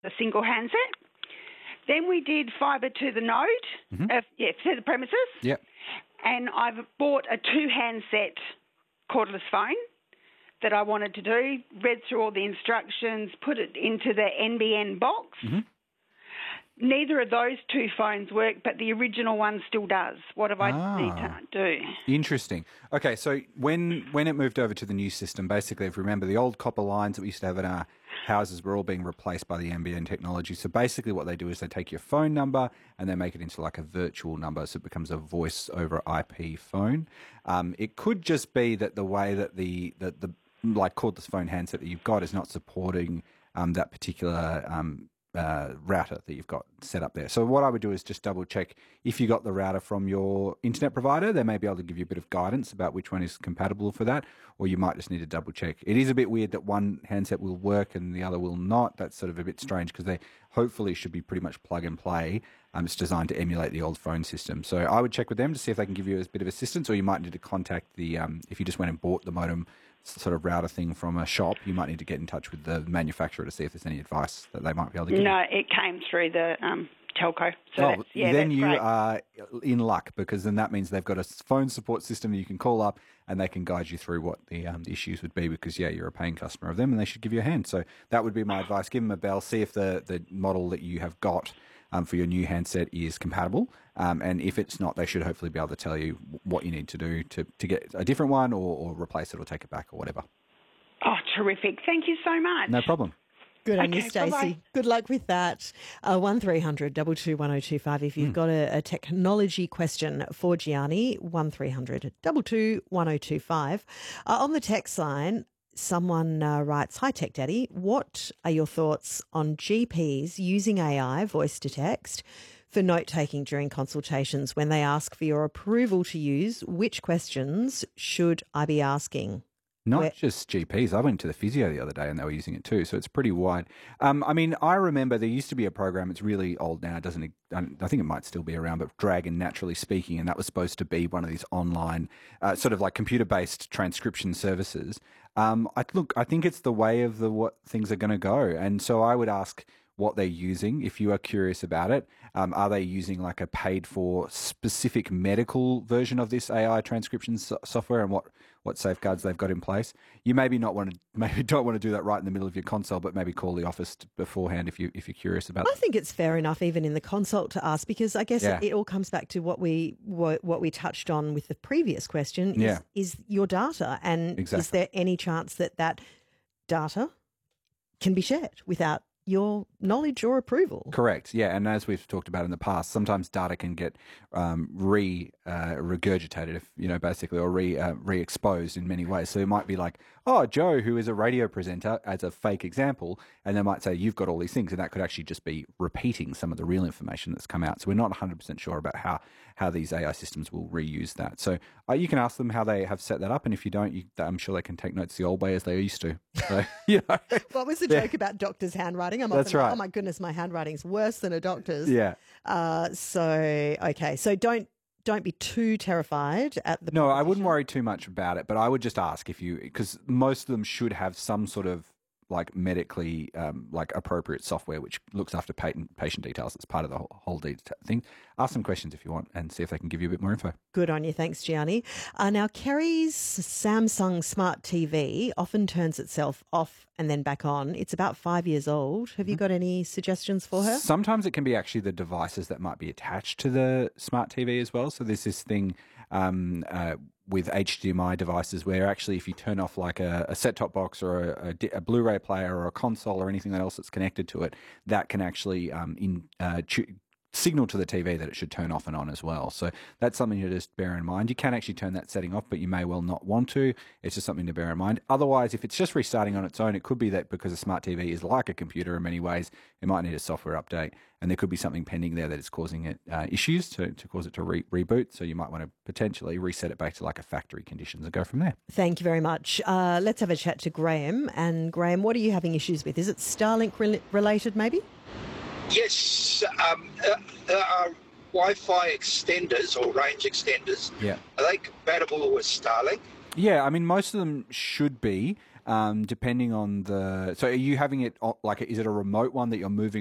a single handset. Then we did fibre to the node, to the premises. Yep. And I've bought a 2-handset cordless phone that I wanted to do, read through all the instructions, put it into the NBN box. Neither of those 2 phones work, but the original one still does. What have I need to do? Interesting. Okay, so when it moved over to the new system, basically, if you remember, the old copper lines that we used to have in our houses were all being replaced by the NBN technology. So basically what they do is they take your phone number and they make it into like a virtual number, so it becomes a voice over IP phone. It could just be that the way that the like cordless phone handset that you've got is not supporting that particular router that you've got set up there. So what I would do is just double check if you got the router from your internet provider. They may be able to give you a bit of guidance about which one is compatible for that, or you might just need to double check. It is a bit weird that one handset will work and the other will not. That's sort of a bit strange because they hopefully should be pretty much plug and play. It's designed to emulate the old phone system. So I would check with them to see if they can give you a bit of assistance, or you might need to contact the, if you just went and bought the modem sort of router thing from a shop, you might need to get in touch with the manufacturer to see if there's any advice that they might be able to give you. No, it came through the telco. So then you great. are in luck, because then that means they've got a phone support system that you can call up and they can guide you through what the issues would be, because, you're a paying customer of them and they should give you a hand. So that would be my advice. Give them a bell, see if the model that you have got for your new handset is compatible. And if it's not, they should hopefully be able to tell you what you need to do to get a different one or replace it or take it back or whatever. Oh, terrific. Thank you so much. No problem. Good on you, Stacey. Good luck with that. 1300 222 1025 if you've got a technology question for Gianni. 1300 222 1025. On the text line, someone writes, "Hi, Tech Daddy. What are your thoughts on GPs using AI, voice to text, for note-taking during consultations? When they ask for your approval to use, which questions should I be asking?" Not just GPs. I went to the physio the other day and they were using it too, so it's pretty wide. I remember there used to be a program, it's really old now, I think it might still be around, but Dragon Naturally Speaking, and that was supposed to be one of these online sort of like computer-based transcription services. I think it's the way of what things are going to go, and so I would ask what they're using if you are curious about it. Are they using like a paid-for specific medical version of this AI transcription software, and what safeguards they've got in place? You maybe don't want to do that right in the middle of your consult, but maybe call the office beforehand if you're curious about that. I think it's fair enough even in the consult to ask, because I guess it all comes back to what we touched on with the previous question is your data, and is there any chance that data can be shared without your knowledge or approval? Correct. Yeah, and as we've talked about in the past, sometimes data can get regurgitated, basically, or re-exposed in many ways. So it might be like, oh, Joe, who is a radio presenter, as a fake example, and they might say you've got all these things, and that could actually just be repeating some of the real information that's come out. So we're not 100% sure about how these AI systems will reuse that. So you can ask them how they have set that up, and if you don't, I'm sure they can take notes the old way as they used to. So, What was the joke about doctors' handwriting? That's right. Oh my goodness, my handwriting's worse than a doctor's. Yeah. So don't be too terrified at the. No, I wouldn't worry too much about it, but I would just ask because most of them should have some sort of like medically appropriate software which looks after patient details. It's part of the whole thing. Ask some questions if you want and see if they can give you a bit more info. Good on you. Thanks, Gianni. Now, Kerry's Samsung Smart TV often turns itself off and then back on. It's about 5 years old. Have you got any suggestions for her? Sometimes it can be actually the devices that might be attached to the Smart TV as well. So there's this thing with HDMI devices where actually if you turn off like a set-top box or a Blu-ray player or a console or anything else that's connected to it, that can actually signal to the TV that it should turn off and on as well. So that's something to just bear in mind. You can actually turn that setting off, but you may well not want to. It's just something to bear in mind. Otherwise, if it's just restarting on its own, it could be that because a smart TV is like a computer in many ways, it might need a software update, and there could be something pending there that is causing it issues to cause it to reboot. So you might want to potentially reset it back to like a factory conditions and go from there. Thank you very much. Let's have a chat to Graham. And Graham, what are you having issues with? Is it Starlink related maybe? Yes, Wi-Fi extenders or range extenders, yeah, are they compatible with Starlink? Yeah, I mean, most of them should be. depending on the. So, are you having it like? Is it a remote one that you're moving